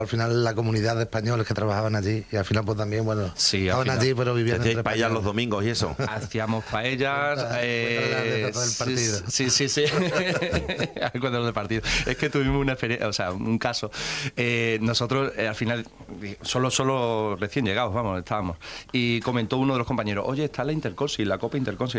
Al final la comunidad de españoles que trabajaban allí y al final pues también, bueno, sí, estaban allí pero vivían Hacíais entre paellas los españoles. domingos y eso. Hacíamos paellas. De todo el partido. Sí. Cuando del partido. Es que tuvimos una experiencia, o sea, un caso. Nosotros al final, solo recién llegados, vamos, estábamos. Y comentó uno de los compañeros, oye, está la Interconsil, la Copa Interconsil.